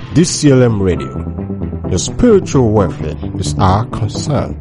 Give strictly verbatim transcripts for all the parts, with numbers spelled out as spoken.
D C L M Radio. Your spiritual welfare is our concern.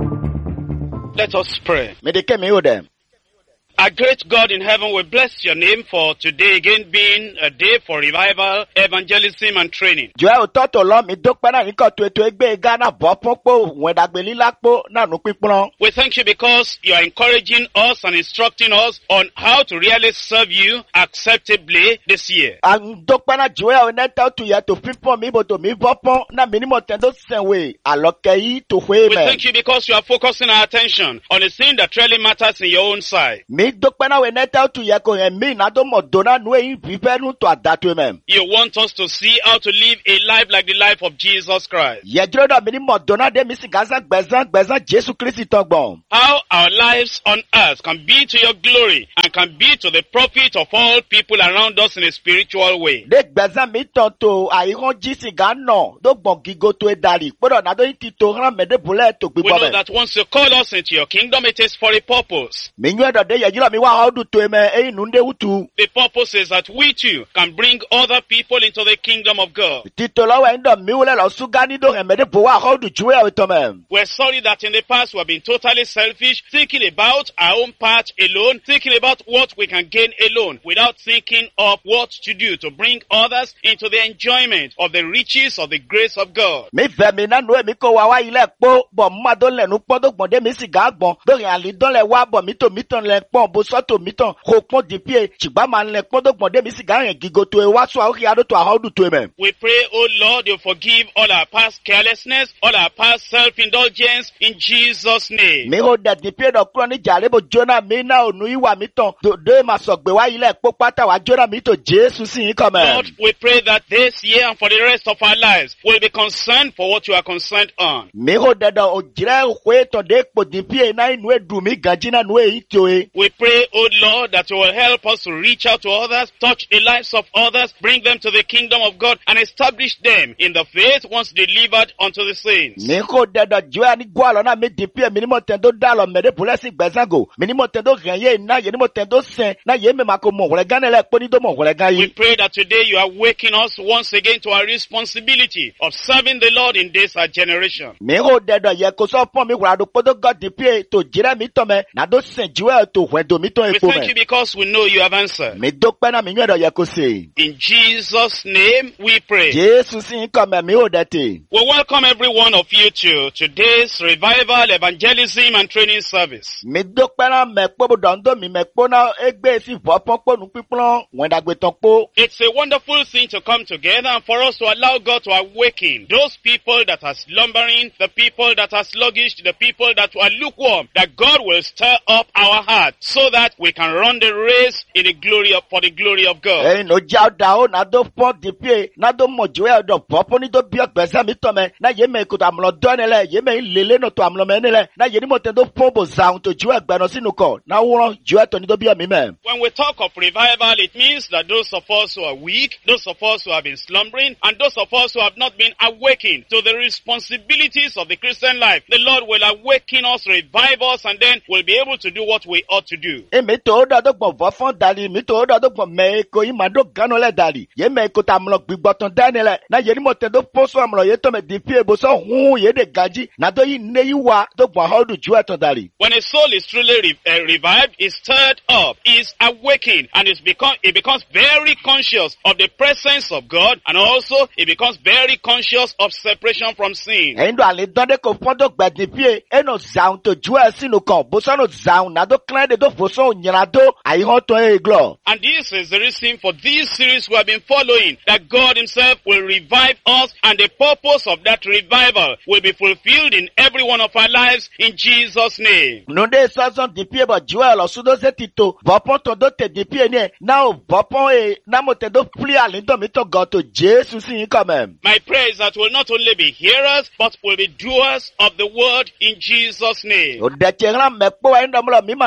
Let us pray. Medeke o dem. Our great God in heaven, we bless your name for today again being a day for revival, evangelism and training. Joe ototo lo mi dokpe na nkan to eto egbe Ghana bo ponpo wen dagbe lilapo na nu pipon. We thank you because you are encouraging us and instructing us on how to really serve you acceptably this year. An dokpe na Joe o neta to ye to pipon mi bo to mi bopon na minimum tendo senwe aloke yi to hwe We me. thank you because you are focusing our attention on the thing that really matters in your own side. Mi dokpe na we neta to ye ko en mi na do modona nu e bibe nu to adatu mem. You want us to see how to live a life like the life of Jesus Christ. Ye jiro do mi modona de mi sigaza gbezan gbezan Jesu Kristi togbon. How our lives on earth can be to your glory and can be to the profit of all people around us in a spiritual way. De gbezan mi ton to ayiron jisi ga no do gbon gigo to e dari. Podo na do ti to ran me de bule to We gbibo know me. that once you call us into your kingdom, it is for a purpose. Mi nyu edo de ye jiro mi wa how do to me e nu nde utu. The purpose is that we too can bring other people into the kingdom of God. Ti to lo we ndo mi wule lo suga ni do me de bo wa how do juwe o to me. We're sorry that in the past we have been totally selfish, thinking about our own part alone, thinking about what we can gain alone, without thinking of what to do to bring others into the enjoyment of the riches of the grace of God. Mi ve mi na nu e mi ko wa wa ile po bo ma do le nu po do gbon de mi si ga gbon do rin ali don le wa bo mi to mi ton le pon bo so to mi ton ko pon di pie chigba ma le pon do gbon de mi si ga rin gigo to e wa so a ri ado to a how do to me. We pray, oh Lord, you forgive all our past carelessness, all our past self-indulgence in Jesus' name. Mi ho de di pie do kro ni jare bo jona mi na onu iwa mi ton do de ma so gbe wa ile po pata wa jona mi to Jesu si yin come. Lord, we pray that this year and for the rest of our lives, we'll be concerned for what you are concerned on. Mi ho de do o jire hwe to de po di pie na inu e du mi ganji na nu e ito e. We pray, oh Lord, that you will help us to reach out to others, touch the lives of others, bring them to the kingdom of God, and establish them in the faith once delivered unto the saints. Mi ho de do joa ni gwa lo na mi di pie mi ni mo ten do da lo me de pole si gbezango. Mi ni mo ten do renye na ye ni mo ten do sen na ye me ma ko mo wole gan le po ni do mo wole gan We yi. pray that today you are waking us once again to our responsibility of serving the Lord in this our generation. Mi ho de do ye ko so pon mi wura do po do God di pie to jire mi to me na do sen jiwe to hwe do mi to We e po thank you me. because we know you have answered. Mi do pe na mi nyu do ye ko se. In Jesus' name we pray. Jesu si yin come mi ho de ti. We welcome every one of you to today's revival, evangelism and training service. Mi do pe na me po bo do mi me po na egbe si vo pon po nu pipon wen dagbe ton po. It's a wonderful thing to come together and for us to allow God to awaken those people that are slumbering, the people that are sluggish, the people that are lukewarm, that God will stir up our heart so that we can run the race in the glory of, for the glory of God. Eh no ja da o na do pon di pie na do mo jiwe do po po ni do bi ogbeza mi to me na ye me ko ta amlo do ne le ye me lele no to amlo me ne le na ye ni mo te do pon bo zaun to jiwe gbe no sinu ko na wo jiwe to ni do bi mi me. When we talk of revival, it means that those of us who are weak, those of us who have been slumbering, and those of us who have not been awakened to the responsibilities of the Christian life, the Lord will awaken us, revive us, and then we'll be able to do what we ought to do. E mi to do do gbon vo fon dali mi to do do gbon me ko yi ma do gano le dali ye me ko ta amlo gbigbo ton dani le na ye ni mo te do po so amlo ye to me di pie bo so hun ye de gaji na do yi ne yi wa do gbon how do jiwe to dali. When a soul is truly re- uh, revived, is stirred up, is awakened, and is become, it becomes very conscious of the presence of God, and also it becomes very conscious of separation from sin. E ndo ale don de ko fon do gbe di pie e no zaun to jiwe sinu ko bo so no zaun na do klan de do fo so nyira do ayi ho to e glo. And this is the reason for this series we have been following, that God himself will revive us, and the purpose of that revival will be fulfilled in every one of our lives in Jesus' name. No de so so di pie bo jiwe lo su do se ti to bo pon to do te di pie ni na o bo pon e na mo te do pli ale do mi to go to Jesu si yin come. My prayer is that we'll not only be hearers, but we'll be doers of the word in Jesus' name. O de che ran me po e ndo mo mi ma na yin si se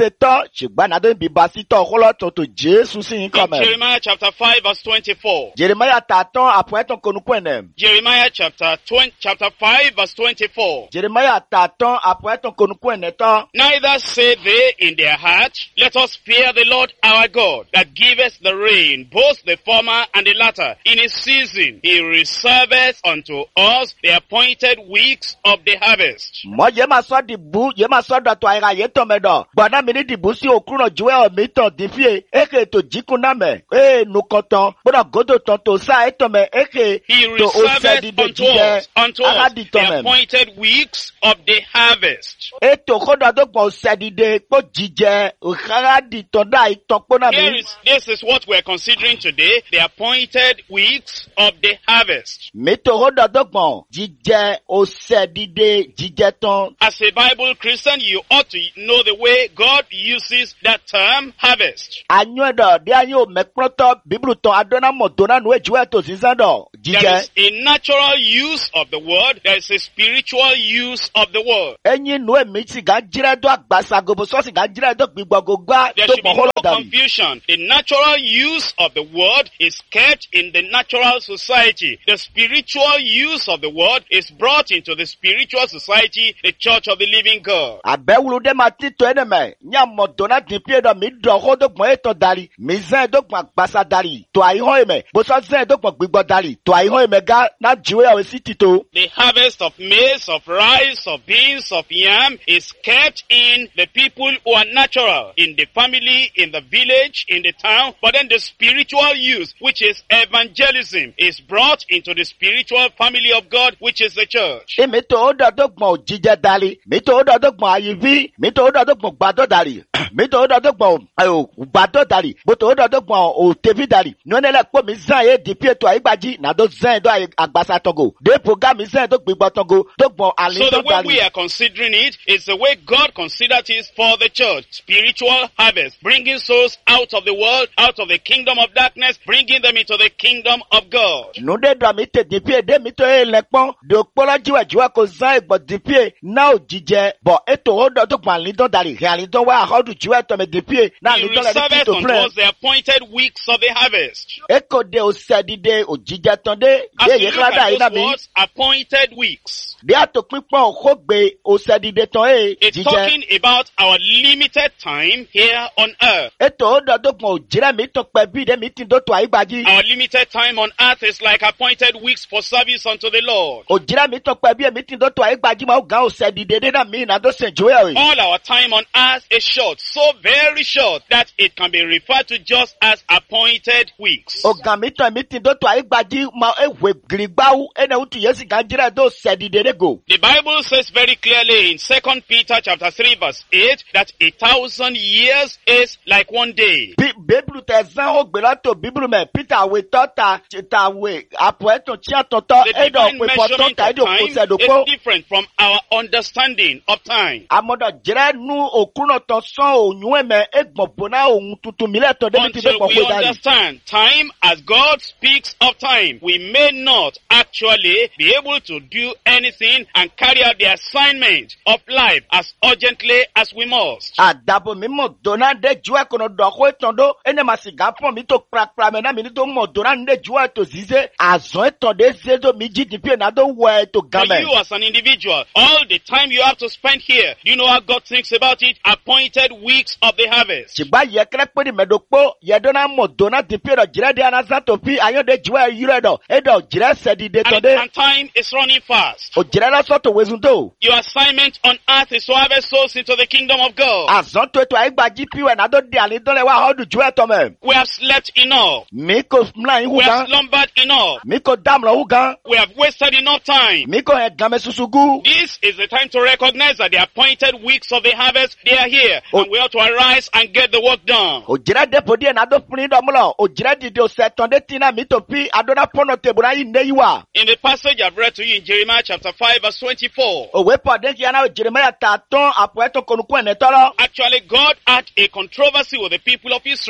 zize tɔ ṣùgbọ́n nàdó bíbá sí tɔ kólọ́ tó tó Jésù sí yín kọ́ mẹ́. Jeremiah chapter five verse twenty-four. Jeremiah tàtọ́ àpòẹ́tàn konukú ẹ̀nẹ̀. Jeremiah chapter twenty, chapter five verse twenty-four. Jeremiah tàtọ́ àpòẹ́tàn konukú ẹ̀nẹ̀ tọ́. Neither say they in their heart, let us fear the Lord our God, that giveth the rain, both the former and the latter, in his season. He reserveth unto us the appointed weeks of the harvest. Mọ yé ma sọ dìbò yé ma sọ dọ̀tọ̀ àyà yé tọ̀ mẹ́ dọ̀. Gbọ̀dá mi ní dìbò sí òkúrọ̀ ju ẹ̀ mi tàn dín fíye. Eke tó jíkun náà mẹ́. Ee nukọ̀ tán. Gbọ́dọ̀ gòdò tán tó sá ẹ̀ tọ̀ mẹ́. Eke He tó o sẹ́ reserveth dídé unto jíjẹ. us, unto us Aládì tọ̀ the mẹ́. appointed weeks of the harvest. Ètò kódà tó gbọ̀n sẹ́ dídé kó jíjẹ. Aládì tán dá ìtàn kpọ́nà Here mi. is, this is what we're considering today, the appointed weeks of the harvest. Mi tó kódà tó gbọ̀n jíjẹ o sẹ́ dídé jíjẹ tán. As a Bible Christian, you ought to know the way God uses that term, harvest. Anyọ́ dọ̀ dé ayé o mẹ́kúrọ́tọ̀ bíbélù tán adọ́nàmọ̀ dọ́nà nu èjì wẹ̀ tó sísán dọ̀ There jíjẹ. is a natural use of the word, there is a spiritual use of the word. Ẹyin nu èmi sì gà jírẹ́ dọ́ àgbàsàgòbò sọ́ọ̀sì gà jírẹ́ dọ́ gbígbọ́gògbà There tó should be mọ̀ no hólọ̀ dàbí. confusion. The natural use of the word is kept in the natural society. The spiritual use of the word is brought into the spiritual society, the church of the living God. Àbẹ̀wùlù dé ma ti tó ẹnẹmẹ̀ ní àmọ̀ dọ́nà dín pé dọ̀ mi dọ̀ kó tó gbọ̀n ètò darí mi zẹ́ tó gbọ̀n àgbàsà darí tó àyíhọ́ ẹ̀mẹ̀ bọ́sọ̀ zẹ́ tó gbọ̀n gbígbọ́ darí tó àyíhọ́ ẹ̀mẹ̀ gá náà jíwé àwọn sí títò. The harvest of maize, of rice, of beans, of yam is kept in the people who are natural, in the family, in the village, in the town. But then the spiritual use, which is evangelism, is brought into the spiritual family of God, which is the church. Èmi tó ó dọ̀ tó gbọ̀n jíjẹ darí mi tó ó dọ̀ tó gbọ̀n àyíví mi tó ó dọ̀ tó gbọ̀n gbàdọ̀ darí mi tó ó dọ̀ tó gbọ̀n gbàdọ̀ darí bó tó ó dọ̀ tó gbọ̀n òtẹ́fì darí nyɔnɛlɛ kpɔ mi zã ye dipi eto ayigbaji na do zã do agbasa tɔgo depo ga mi zã do gbigbɔ tɔgo do gbɔn ali So the tɔ way we dali. are considering it is the way God considered it for the church. Spiritual harvest, bringing souls out of the world, out of the kingdom of darkness, bringing them into the kingdom of God. nude do mi te dipi e de mi to ye lɛ kpɔn do kpɔlɔ jiwɛ jiwɛ ko zã egbɔ dipi e na o jijɛ bɔn eto o dɔ do gbɔn ali tɔ dali hɛ ali tɔ wɛ ahɔdu jiwɛ tɔ mi dipi e na He ali tɔ lɛ di reserved kito unto filɛ us the appointed weeks of the harvest. eko de o sɛ di de o jijɛ tɔn de As de we ye look kila da yi at na those mi words, appointed weeks, de a to kpikpɔn o ko gbe o sɛ di de tɔn ye it's jijɛ talking about our limited time here on earth. eto o dɔ do gbɔn o jirɛ mi tɔ kpɛ bi de mi ti do to ayigbaji. Our limited time on earth is like appointed weeks for service unto the Lord. o jira mi tɔ kpɛ bi emi ti do to ayi gbaji ma o gan o sɛ dide de na mi na do sɛ jo ya o. All our time on earth is short, so very short that it can be referred to just as appointed weeks. o gan mi tɔ emi ti do to ayi gbaji ma ewe girigbawu ene utu yesi gan jira do sɛ dide de go. The Bible says very clearly in Second Peter chapter three verse eight that a thousand years is like one day. bi bibulu tɛ zan o gbera to bibulu mɛ peter awe tɔ ta ta awe apo ɛtɔ tia tɔtɔ The eɖɔ divine pe pɔtɔ measurement ta of eɖo ko time sɛ do ko. is different from our understanding of time. amɔdɔ jira nu okunɔ tɔ sɔn o nyuɛ mɛ egbɔn bona ohun tuntun mi lɛ tɔ de mi ti bɛ Until gbɔ we ko dari. understand time as God speaks of time, we may not actually be able to do anything and carry out the assignment of life as urgently as we must. Adabo mi mɔ donna de juɛ kɔnɔ dɔ ko etɔn do ene ma si ga pɔn mi to kprakpra mɛ na mi ni to mɔ donna de juɛ to zize azɔn etɔn de ze do mi dzi di pe na do wɛ to For gamɛ. you as an individual, all the time you have to spend here, do you know how God thinks about it? Appointed weeks of the harvest. Sigba yɛ kɛrɛ kpe di mɛ do kpo yɛ do na mɔ donna di pe dɔ jirɛ de anasa to pi ayɔ de juɛ yirɛ dɔ edɔ jirɛ sɛ di de tɔn And, de and time is running fast. o jirɛ la sɔ to wezun to. Your assignment on earth is to harvest souls into the kingdom of God. Azɔn to eto ayi gba dzi pi wɛ na do di ali dɔ lɛ wa hɔ du juɛ tɔ mɛ. We have slept enough. Mi ko mla yi hu We have gan slumbered enough. mi ko damlɔ hu gan We have wasted enough time. mi ko hɛ gamɛ susugu. This is the time to recognize that the appointed weeks of the harvest, they are here. Oh. And we ought to arise and get the work done. o jira depo die na do funi dɔ mulɔ o jira didi o sɛ tɔn de tina mi to pi adona pɔnɔ tebura yi ne yi wa. In the passage I've read to you in Jeremiah chapter five verse twenty-four, o we pɔ de kia na o jeremaya ta tɔn apo ɛtɔ konukun ɛnɛ tɔrɔ. actually God had a controversy with the people of Israel.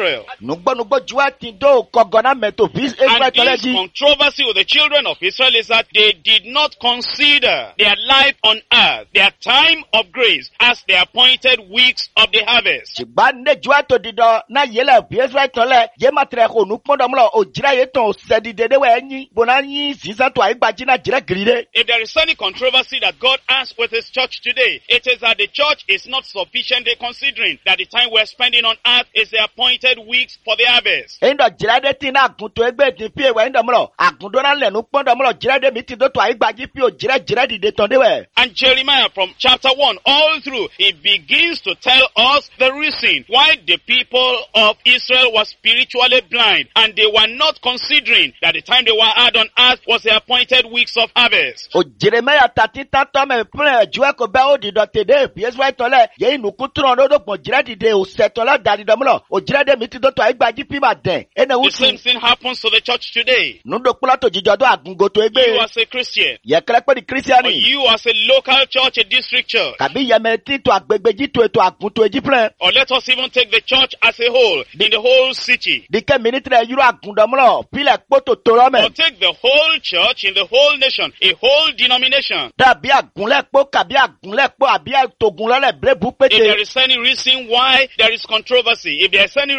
Israel. nugbɔnugbɔ juwa ti do kɔgɔna mɛto fi Israel And tɔlɛ this di. controversy with the children of Israel is that they did not consider their life on earth, their time of grace, as the appointed weeks of the harvest. Sigba ne juwa to di dɔ na yɛlɛ fi Israel tɔlɛ ye ma tɛrɛ ko nukpɔndɔmlɔ o jira ye tɔn o sɛdi de de wɛ nyi bona nyi sisan to a yi gbaji na jira giri de. If there is any controversy that God has with his church today, it is that the church is not sufficiently considering that the time we're spending on earth is the appointed weeks for the harvest. Eyin dɔ jira de ti na agunto egbe ti fi ewa ndɔmlɔ agundo na lɛ nukpɔndɔmlɔ jira de mi ti do to a yi gbaji fi o jira jira di de tɔn de wɛ. And Jeremiah from chapter one all through, he begins to tell us the reason why the people of Israel were spiritually blind and they were not considering that the time they were had on earth was the appointed weeks of harvest. O Jeremiah tati tatɔ mɛ pɛrɛ juwa ko bɛ o di dɔ te de fi Israel tɔlɛ ye nukuturɔ do do gbɔn jira di de o sɛtɔlɛ da di dɔmlɔ o jira de mi ti do to a yi gbaji fi ma dɛn ene The wutu same thing happens to the church today. nudokpɔlɔ to jijɔ do agungo to You egbe as a Christian, yɛkɛlɛ kpɛ di or kristiani you as a local church, a district church, kabi yɛmɛ to agbegbeji to eto agunto eji filɛ or let us even take the church as a whole, in the whole city, dikɛ minitire yuro agundɔmlɔ filɛ kpoto torɔ or mɛ take the whole church in the whole nation, a whole denomination. dabi agunlɛ kpo kabi agunlɛ kpo abi atogunlɛ lɛ brebu If there pete. is any reason why there is controversy, if there is any